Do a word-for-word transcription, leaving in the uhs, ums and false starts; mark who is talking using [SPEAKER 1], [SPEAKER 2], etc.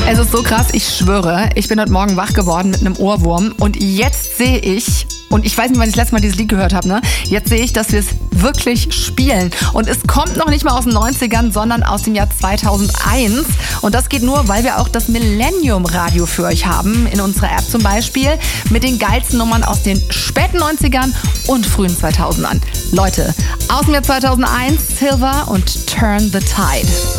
[SPEAKER 1] Es ist so krass, ich schwöre, ich bin heute Morgen wach geworden mit einem Ohrwurm und jetzt sehe ich, und ich weiß nicht, wann ich das letzte Mal dieses Lied gehört habe, ne? Jetzt sehe ich, dass wir es wirklich spielen. Und es kommt noch nicht mal aus den neunzigern, sondern aus dem Jahr zweitausendeins. Und das geht nur, weil wir auch das Millennium-Radio für euch haben, in unserer App zum Beispiel, mit den geilsten Nummern aus den späten neunzigern und frühen zweitausendern. Leute, aus dem Jahr zweitausendeins, Silver und Turn the Tide.